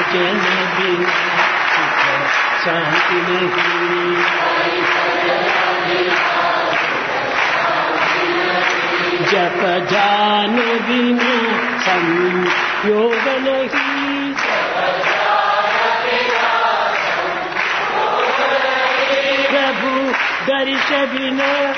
सज्जन बिना शांति नहीं, जप जान बिना संयोग नहीं, प्रभु दर्श बिना